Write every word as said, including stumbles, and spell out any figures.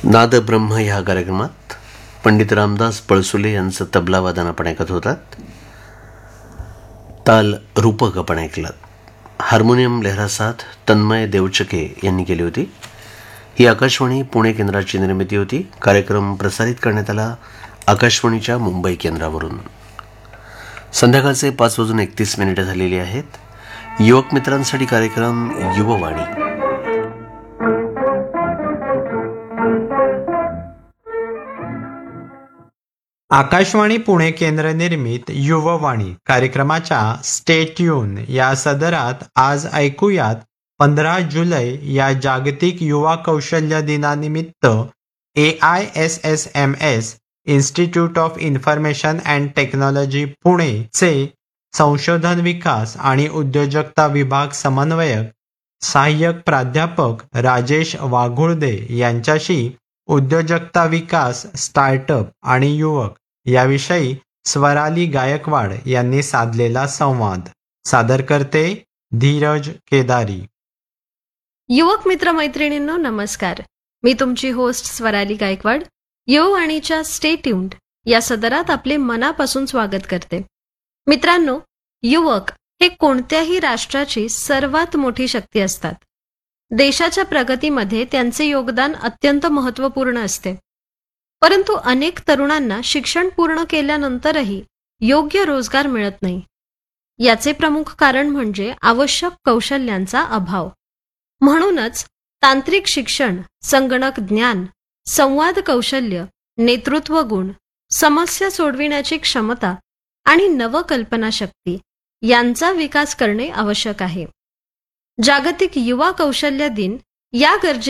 नाद ब्रह्म ह्या कार्यक्रमात पंडित रामदास पळसुले यांचं तबला वादन आपण ऐकत होतात. ताल रूपक आपण ऐकलं. हार्मोनियम लहरासाथ तन्मय देवचके यांनी केली होती. ही आकाशवाणी पुणे केंद्राची निर्मिती होती. कार्यक्रम प्रसारित करण्यात आला आकाशवाणीच्या मुंबई केंद्रावरून. संध्याकाळचे पाच वाजून एकतीस मिनिटं झालेली आहेत. युवक मित्रांसाठी कार्यक्रम युववाणी. आकाशवाणी पुणे केंद्र निर्मित युववाणी कार्यक्रमाच्या स्टे ट्यून या सदरात आज ऐकूयात पंधरा जुलै या जागतिक युवा कौशल्य दिनानिमित्त ए I S S M S institute of information and technology Pune चे संशोधन विकास आणि उद्योजकता विभाग समन्वयक सहाय्यक प्राध्यापक राजेश वाघुळदे यांच्याशी उद्योजकता विकास, स्टार्टअप आणि युवक याविषयी स्वराली गायकवाड यांनी साधलेला संवाद. सादर करते धीरज केदारी. युवक मित्र मैत्रिणींनो नमस्कार. मी तुमची host Swarali Gaikwad युववाणीच्या stay tuned या सदरात आपले मनापासून स्वागत करते. मित्रांनो, युवक हे कोणत्याही राष्ट्राची सर्वात मोठी शक्ती असतात. देशाच्या प्रगतीमध्ये त्यांचे योगदान अत्यंत महत्त्वपूर्ण असते. परंतु अनेक तरुणांना शिक्षण पूर्ण केल्यानंतरही योग्य रोजगार मिळत नाही. याचे प्रमुख कारण म्हणजे आवश्यक कौशल्यांचा अभाव. म्हणूनच तांत्रिक शिक्षण, संगणक ज्ञान, संवाद कौशल्य, नेतृत्व गुण, समस्या सोडविण्याची क्षमता आणि नवकल्पना शक्ती यांचा विकास करणे आवश्यक आहे. जागतिक युवा कौशल्य दिन या गरजे